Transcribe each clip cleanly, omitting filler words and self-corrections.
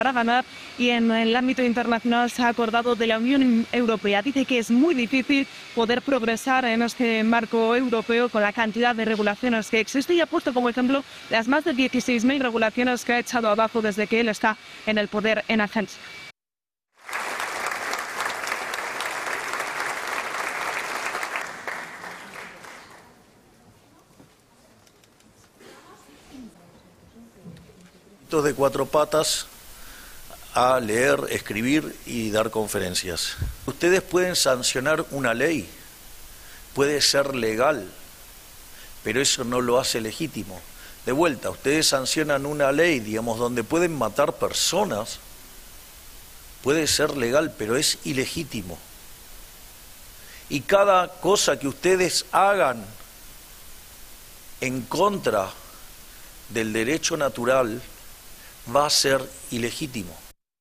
para ganar, y en el ámbito internacional se ha acordado de la Unión Europea. Dice que es muy difícil poder progresar en este marco europeo con la cantidad de regulaciones que existe, y ha puesto como ejemplo las más de 16.000 regulaciones que ha echado abajo desde que él está en el poder en Agencia. De 4 patas a leer, escribir y dar conferencias. Ustedes pueden sancionar una ley, puede ser legal, pero eso no lo hace legítimo. De vuelta, ustedes sancionan una ley, digamos, donde pueden matar personas, puede ser legal, pero es ilegítimo. Y cada cosa que ustedes hagan en contra del derecho natural va a ser ilegítimo.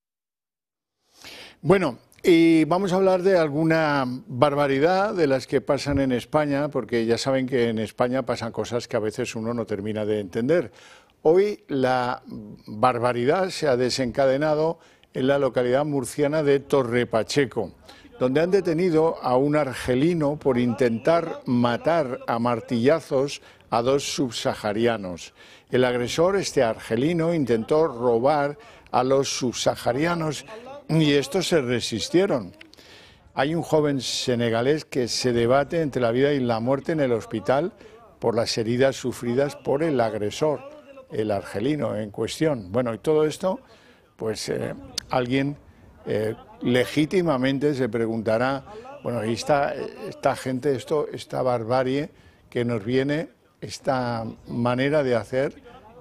Bueno, y vamos a hablar de alguna barbaridad de las que pasan en España, porque ya saben que en España pasan cosas que a veces uno no termina de entender. Hoy la barbaridad se ha desencadenado en la localidad murciana de Torrepacheco, donde han detenido a un argelino por intentar matar a martillazos a 2 subsaharianos. El agresor, este argelino, intentó robar a los subsaharianos y estos se resistieron. Hay un joven senegalés que se debate entre la vida y la muerte en el hospital por las heridas sufridas por el agresor, el argelino en cuestión. Bueno, y todo esto, pues alguien legítimamente se preguntará, bueno, y esta gente, esta barbarie que nos viene, esta manera de hacer,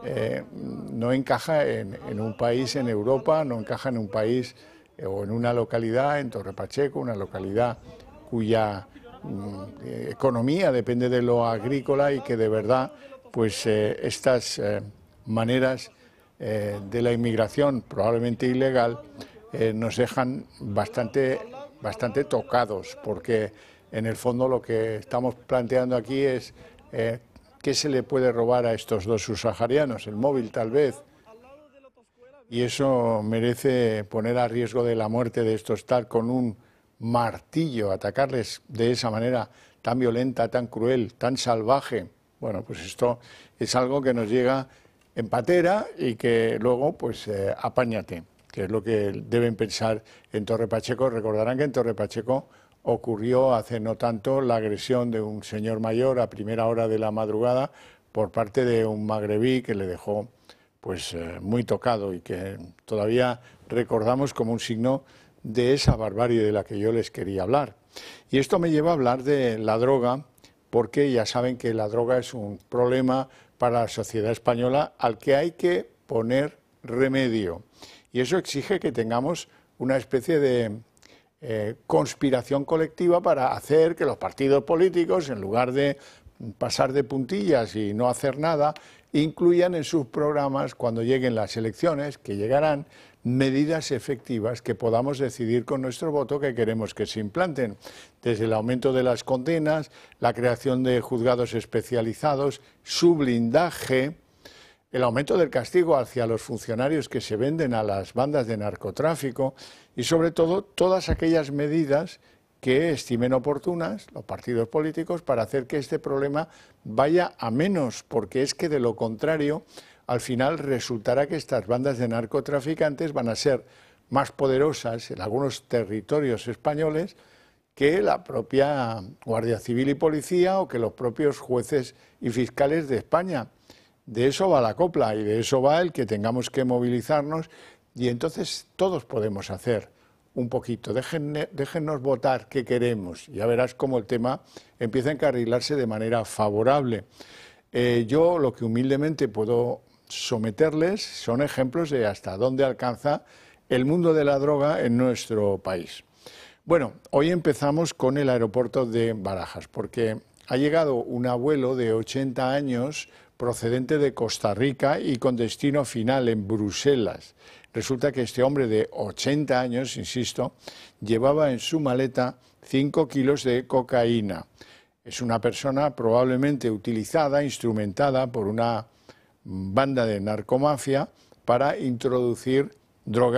no encaja en un país en Europa, no encaja en un país o en una localidad, en Torrepacheco, una localidad cuya economía depende de lo agrícola y que de verdad, pues estas maneras de la inmigración probablemente ilegal nos dejan bastante tocados, porque en el fondo lo que estamos planteando aquí es ¿qué se le puede robar a estos 2 subsaharianos? El móvil, tal vez. Y eso merece poner a riesgo de la muerte de estos tal con un martillo, atacarles de esa manera tan violenta, tan cruel, tan salvaje. Bueno, pues esto es algo que nos llega en patera y que luego, pues, apáñate, que es lo que deben pensar en Torrepacheco. Recordarán que en Torrepacheco ocurrió hace no tanto la agresión de un señor mayor a primera hora de la madrugada por parte de un magrebí que le dejó pues muy tocado y que todavía recordamos como un signo de esa barbarie de la que yo les quería hablar. Y esto me lleva a hablar de la droga, porque ya saben que la droga es un problema para la sociedad española al que hay que poner remedio. Y eso exige que tengamos una especie de conspiración colectiva para hacer que los partidos políticos, en lugar de pasar de puntillas y no hacer nada, incluyan en sus programas, cuando lleguen las elecciones, que llegarán, medidas efectivas que podamos decidir con nuestro voto que queremos que se implanten, desde el aumento de las condenas, la creación de juzgados especializados, su blindaje, el aumento del castigo hacia los funcionarios que se venden a las bandas de narcotráfico y, sobre todo, todas aquellas medidas que estimen oportunas los partidos políticos para hacer que este problema vaya a menos, porque es que de lo contrario, al final resultará que estas bandas de narcotraficantes van a ser más poderosas en algunos territorios españoles que la propia Guardia Civil y Policía o que los propios jueces y fiscales de España. De eso va la copla y de eso va el que tengamos que movilizarnos, y entonces todos podemos hacer un poquito. Déjennos votar qué queremos. Ya verás cómo el tema empieza a encarrilarse de manera favorable. Yo lo que humildemente puedo someterles son ejemplos de hasta dónde alcanza el mundo de la droga en nuestro país. Bueno, hoy empezamos con el aeropuerto de Barajas, porque ha llegado un abuelo de 80 años procedente de Costa Rica y con destino final en Bruselas. Resulta que este hombre de 80 años, insisto, llevaba en su maleta 5 kilos de cocaína. Es una persona probablemente utilizada, instrumentada por una banda de narcomafia para introducir droga.